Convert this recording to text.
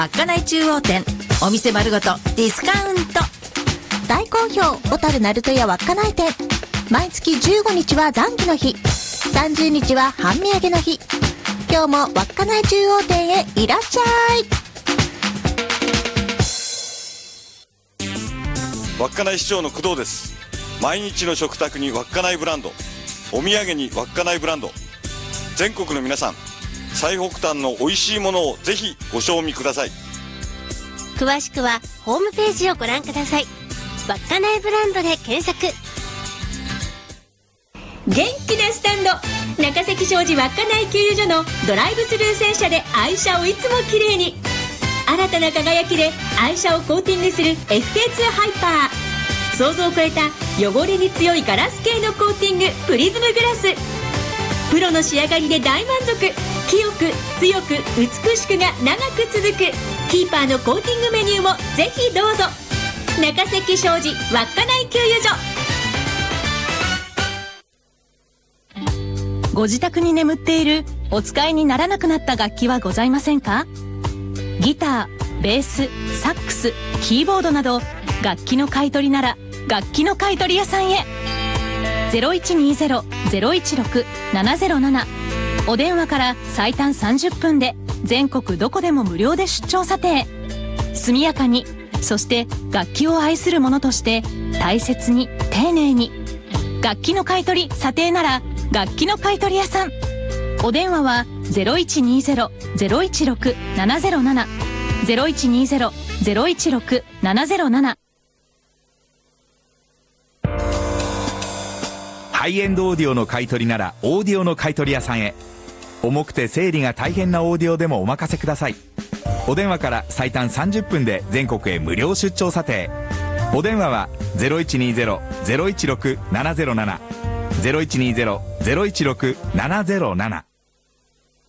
稚内中央店、お店丸ごとディスカウント。 大好評、小樽鳴門屋稚内店。毎月15日は残機の日、30日は半身揚げの日。今日も稚内中央店へいらっしゃい。 稚内市長の工藤です。毎日の食卓に稚内ブランド、お土産に稚内ブランド。全国の皆さん、最北端の美味しいものをぜひご賞味ください。 詳しくはホームページをご覧ください。稚内ブランドで検索。 元気なスタンド、中関商事稚内給油所のドライブスルー洗車で愛車をいつもきれいに。新たな輝きで愛車をコーティングする FK2 ハイパー。想像を超えた汚れに強いガラス系のコーティングプリズムグラス。プロの仕上がりで大満足。清く強く美しくが長く続くキーパーのコーティングメニューもぜひどうぞ。中関商事稚内給油所。 ご自宅に眠っているお使いにならなくなった楽器はございませんか？ギター、ベース、サックス、キーボードなど楽器の買い取りなら楽器の買い取り屋さんへ。 0120-016-707 お電話から最短30分で全国どこでも無料で出張査定。速やかに、そして楽器を愛する者として大切に丁寧に。楽器の買い取り査定なら楽器の買い取り屋さん。お電話は 0120-016-707 0120-016-707。 ハイエンドオーディオの買い取りならオーディオの買い取り屋さんへ。重くて整理が大変なオーディオでもお任せください。お電話から最短30分で全国へ無料出張査定。お電話は 0120-016-707 0120-016-707。